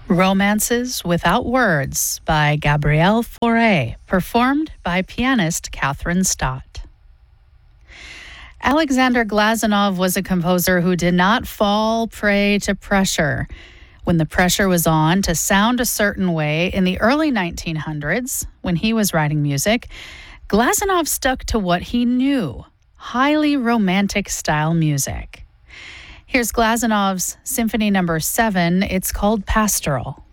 Romances Without Words by Gabrielle Fauré, performed by pianist Catherine Stott. Alexander Glazunov was a composer who did not fall prey to pressure. When the pressure was on to sound a certain way in the early 1900s, when he was writing music, Glazunov stuck to what he knew, highly romantic style music. Here's Glazunov's Symphony No. 7. It's called Pastoral.